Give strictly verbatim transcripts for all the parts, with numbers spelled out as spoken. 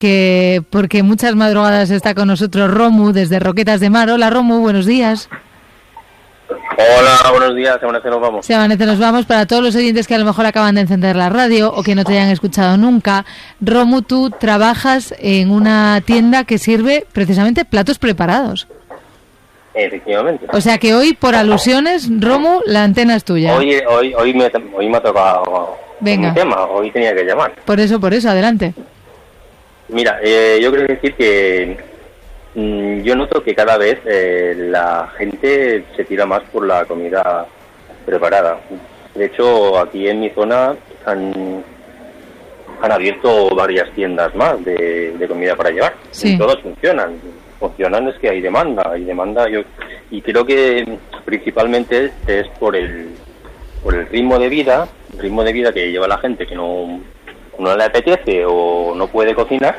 que porque muchas madrugadas está con nosotros Romu desde Roquetas de Mar. Hola Romu, buenos días. Hola, buenos días, se amanece, nos vamos. Se amanece, nos vamos. Para todos los oyentes que a lo mejor acaban de encender la radio o que no te hayan escuchado nunca, Romu, tú trabajas en una tienda que sirve precisamente platos preparados. Efectivamente. O sea que hoy, por alusiones, Romu, la antena es tuya. Hoy, hoy, hoy, me, hoy me ha tocado Venga. mi tema, hoy tenía que llamar. Por eso, por eso, adelante. Mira, eh, yo quiero decir que mmm, yo noto que cada vez eh, la gente se tira más por la comida preparada. De hecho, aquí en mi zona han, han abierto varias tiendas más de, de comida para llevar. Sí. Y todas funcionan. Funcionan es que hay demanda, hay demanda. Yo, y creo que principalmente es por el por el ritmo de vida, el ritmo de vida que lleva la gente que no, no le apetece o no puede cocinar.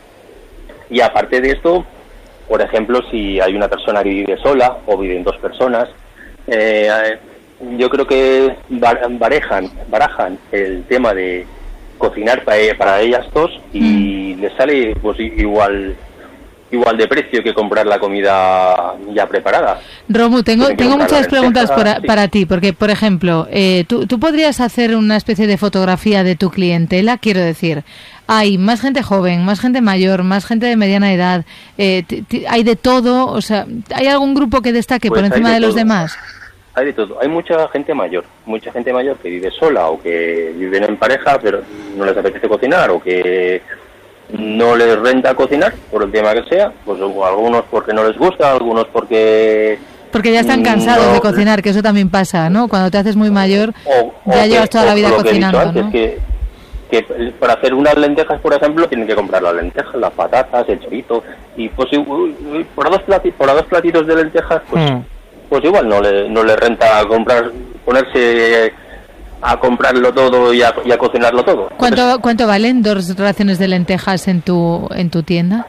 Y aparte de esto, por ejemplo, si hay una persona que vive sola o viven dos personas, eh, yo creo que barajan, barajan el tema de cocinar para, para ellas dos y mm. les sale pues igual igual de precio que comprar la comida ya preparada. Romu, tengo tengo muchas preguntas para, sí. para ti, porque, por ejemplo, eh, ¿tú, tú podrías hacer una especie de fotografía de tu clientela, quiero decir, hay más gente joven, más gente mayor, más gente de mediana edad, eh, t- t- hay de todo, o sea, ¿hay algún grupo que destaque pues por encima de, de los demás? Hay de todo, hay mucha gente mayor, mucha gente mayor que vive sola o que viven en pareja pero no les apetece cocinar o que no les renta cocinar por el tema que sea, pues algunos porque no les gusta, algunos porque porque ya están cansados no, de cocinar, que eso también pasa, ¿no? Cuando te haces muy mayor o, ya o llevas que, toda la vida cocinando, antes, ¿no? Que, que para hacer unas lentejas, por ejemplo, tienen que comprar las lentejas, las patatas, el chorito y pues por dos platitos, por dos platitos de lentejas, pues mm. pues igual no le no le renta comprar ponerse a comprarlo todo y a, y a cocinarlo todo. ¿Cuánto Entonces, cuánto valen dos raciones de lentejas en tu en tu tienda?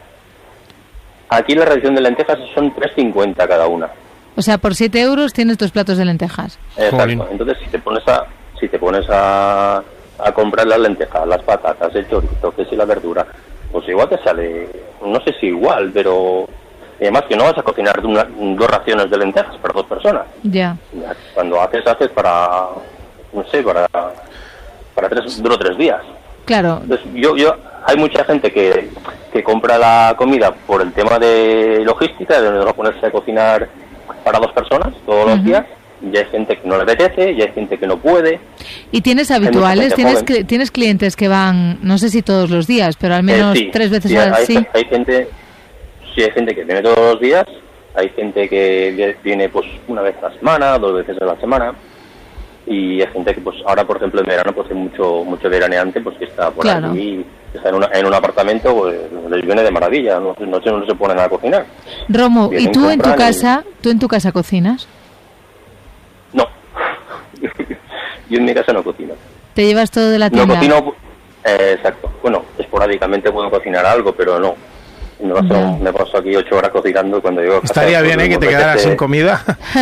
Aquí la ración de lentejas son tres cincuenta cada una. O sea, por siete euros tienes tus platos de lentejas. Exacto. Jolín. Entonces, si te pones a si te pones a, a comprar las lentejas, las patatas, el chorito, que si la verdura, pues igual te sale, no sé si igual, pero además que no vas a cocinar una, dos raciones de lentejas para dos personas. Ya. Cuando haces, haces para no sé, para para tres, duro tres días. Claro. Entonces, yo, yo, hay mucha gente que, que compra la comida por el tema de logística, de no ponerse a cocinar para dos personas todos uh-huh. los días, y hay gente que no le apetece, y hay gente que no puede. ¿Y tienes habituales? ¿Tienes, cl- ¿Tienes clientes que van, no sé si todos los días, pero al menos eh, sí, tres veces sí, al día? Hay, sí, hay gente, sí, hay gente que viene todos los días, hay gente que viene pues una vez a la semana, dos veces a la semana. Y hay gente que pues ahora por ejemplo en verano pues hay mucho mucho veraneante pues que está por claro. aquí, está en, una, en un apartamento, pues les viene de maravilla, no, no, no se ponen a cocinar. Romu, ¿y tú en tu casa, y... tú en tu casa cocinas? No, yo en mi casa no cocino. ¿Te llevas todo de la tienda? No cocino, eh, exacto, bueno, esporádicamente puedo cocinar algo, pero no. Me paso, no. me paso aquí ocho horas cocinando cuando llego a casa. Estaría bien, ¿eh? Que te quedaras sin comida.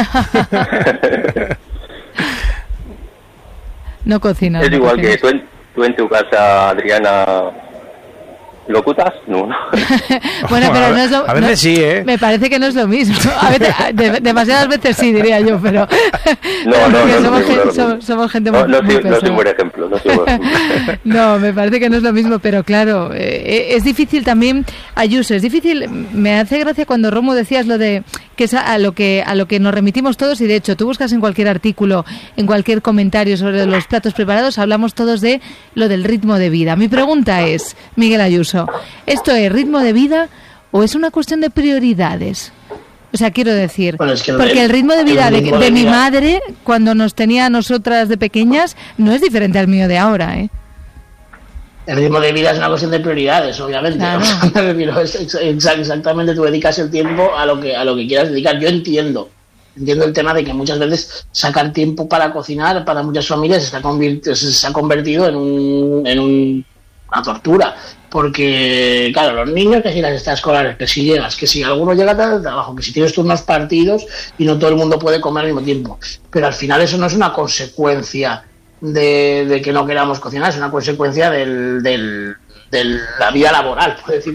No cocinas. Es no igual cocinas. que tú en, tú en tu casa, Adriana, ¿locutas? No, no. Bueno, pero no es lo, a veces no, sí, ¿eh? Me parece que no es lo mismo. A veces, de, demasiadas veces sí, diría yo, pero... No, pero no, no. Somos, no, gen, no, somos, somos gente no, muy, no, muy soy, no soy buen ejemplo, no soy buen ejemplo. No, me parece que no es lo mismo, pero claro, eh, es difícil también, Ayuso, es difícil, me hace gracia cuando Romu decías lo de que es a lo que a lo que nos remitimos todos, y de hecho tú buscas en cualquier artículo, en cualquier comentario sobre los platos preparados, hablamos todos de lo del ritmo de vida. Mi pregunta es, Miguel Ayuso, ¿esto es ritmo de vida o es una cuestión de prioridades? O sea, quiero decir, bueno, es que porque el ritmo de vida de, de, de mi madre, cuando nos tenía a nosotras de pequeñas, no es diferente al mío de ahora, ¿eh? El ritmo de vida es una cuestión de prioridades, obviamente. Claro. Me refiero, es exactamente, tú dedicas el tiempo a lo que a lo que quieras dedicar. Yo entiendo, entiendo el tema de que muchas veces sacar tiempo para cocinar para muchas familias se, está convirt- se ha convertido en, un, en un, una tortura. Porque, claro, los niños, que si las extraescolares, que si llegas, que si alguno llega tarde al trabajo, que si tienes turnos partidos y no todo el mundo puede comer al mismo tiempo. Pero al final eso no es una consecuencia de, de que no queramos cocinar, es una consecuencia del, del, de la vida laboral, por decirlo